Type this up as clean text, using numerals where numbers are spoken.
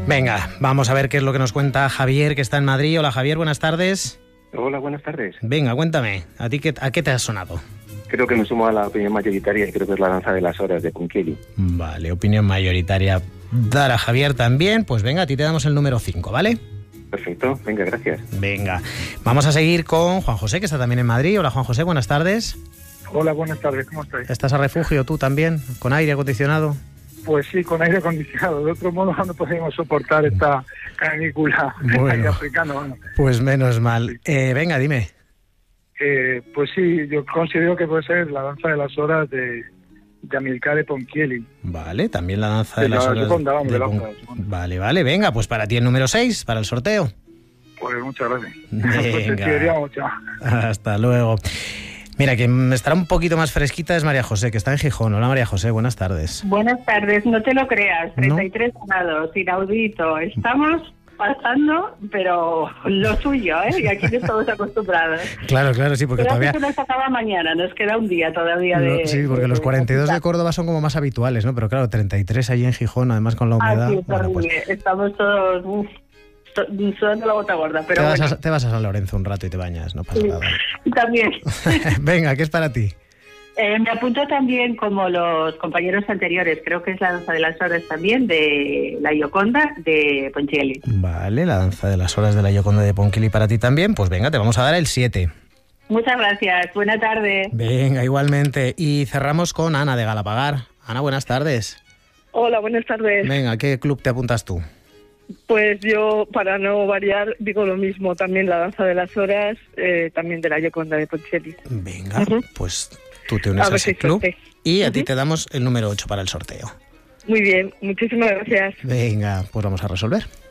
Venga, vamos a ver qué es lo que nos cuenta Javier, que está en Madrid. Hola Javier, buenas tardes. Hola, buenas tardes. Venga, cuéntame, ¿a ti a qué te has sonado? Creo que me sumo a la opinión mayoritaria y creo que es la danza de las horas de Ponchielli. Vale, opinión mayoritaria. Dar a Javier también. Pues venga, a ti te damos el número 5, ¿vale? Perfecto, venga, gracias. Venga, vamos a seguir con Juan José, que está también en Madrid. Hola Juan José, buenas tardes. Hola, buenas tardes, ¿cómo estáis? ¿Estás a refugio tú también, con aire acondicionado? Pues sí, con aire acondicionado. De otro modo no podemos soportar esta canícula africana. Bueno. Pues menos mal. Venga, dime. Pues sí, yo considero que puede ser la danza de las horas de Amilcare Ponchielli. Vale, también la danza de las horas Vale, venga, pues para ti el número 6, para el sorteo. Pues muchas gracias. Venga. Hasta luego. Mira, quien estará un poquito más fresquita es María José, que está en Gijón. Hola María José, buenas tardes. Buenas tardes, no te lo creas, 33 grados, inaudito. Estamos pasando, pero lo suyo, ¿eh? Y aquí no estamos acostumbrados. Claro, sí, porque pero todavía... que nos acaba mañana, nos queda un día todavía de... Sí, porque los 42 de Córdoba son como más habituales, ¿no? Pero claro, 33 allí en Gijón, además con la humedad... Sí, es horrible. Estamos todos... sudando la gota gorda, pero te vas a San Lorenzo un rato y te bañas, no pasa nada. También. Venga, ¿qué es para ti? Me apunto también, como los compañeros anteriores, creo que es la danza de las horas también, de la Gioconda de Ponchielli. Vale, la danza de las horas de la Gioconda de Ponchielli para ti también. Pues venga, te vamos a dar el 7. Muchas gracias, buena tarde. Venga, igualmente. Y cerramos con Ana de Galapagar. Ana, buenas tardes. Hola, buenas tardes. Venga, ¿a qué club te apuntas tú? Pues yo, para no variar, digo lo mismo, también la danza de las horas, también de la Gioconda de Ponchielli. Venga, pues tú te unes a ese club y a ti te damos el número 8 para el sorteo. Muy bien, muchísimas gracias. Venga, pues vamos a resolver.